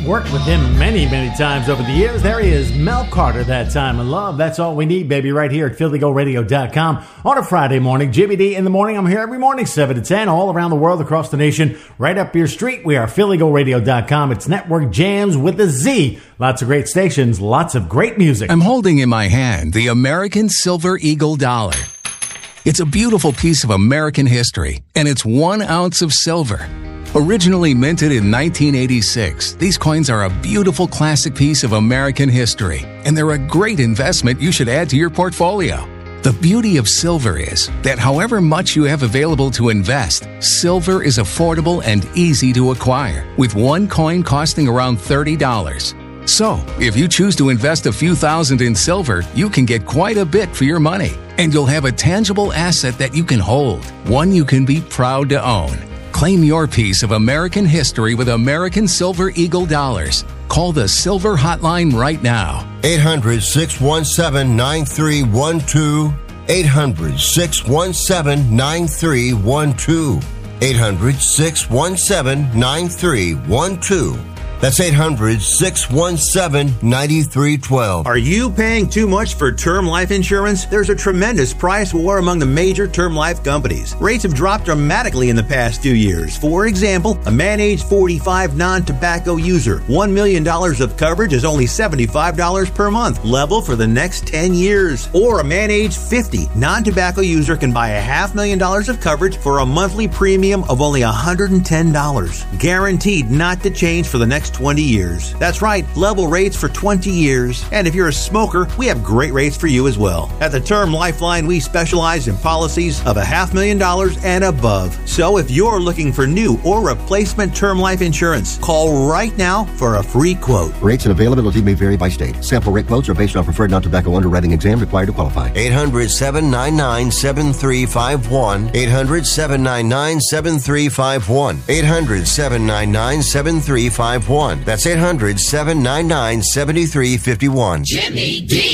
Worked with him many, many times over the years. There he is, Mel Carter, That Time of Love. That's all we need, baby, right here at PhillyGoRadio.com on a Friday morning. Jimmy D in the morning. I'm here every morning, 7 to 10, all around the world, across the nation, right up your street. We are PhillyGoRadio.com. It's Network Jams with a Z. Lots of great stations, lots of great music. I'm holding in my hand the American Silver Eagle dollar. It's a beautiful piece of American history, and it's 1 ounce of silver. Originally minted in 1986, these coins are a beautiful classic piece of American history, and they're a great investment you should add to your portfolio. The beauty of silver is that however much you have available to invest, silver is affordable and easy to acquire, with one coin costing around $30. So, if you choose to invest a few thousand in silver, you can get quite a bit for your money, and you'll have a tangible asset that you can hold, one you can be proud to own. Claim your piece of American history with American Silver Eagle dollars. Call the Silver Hotline right now. 800-617-9312. 800-617-9312. 800-617-9312. That's 800-617-9312. Are you paying too much for term life insurance? There's a tremendous price war among the major term life companies. Rates have dropped dramatically in the past few years. For example, a man age 45 non-tobacco user, $1 million of coverage is only $75 per month, level for the next 10 years. Or a man age 50 non-tobacco user can buy $500,000 of coverage for a monthly premium of only $110. Guaranteed not to change for the next 20 years. That's right, level rates for 20 years. And if you're a smoker, we have great rates for you as well. At the Term Lifeline, we specialize in policies of $500,000 and above. So if you're looking for new or replacement term life insurance, call right now for a free quote. Rates and availability may vary by state. Sample rate quotes are based on preferred non-tobacco underwriting exam required to qualify. 800-799-7351. 800-799-7351. 800-799-7351. That's 800-799-7351. Jimmy D.